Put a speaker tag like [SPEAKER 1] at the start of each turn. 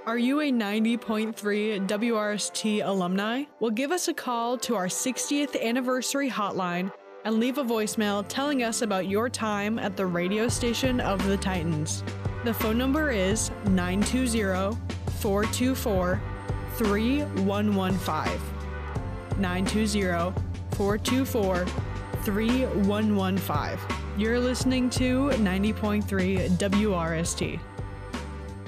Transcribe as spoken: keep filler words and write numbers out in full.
[SPEAKER 1] Are you a ninety point three W R S T alumni? Well, give us a call to our sixtieth anniversary hotline and leave a voicemail telling us about your time at the radio station of the Titans. The phone number is nine two zero, four two four, three one one five. nine two zero, four two four, three one one five. You're listening to ninety point three W R S T.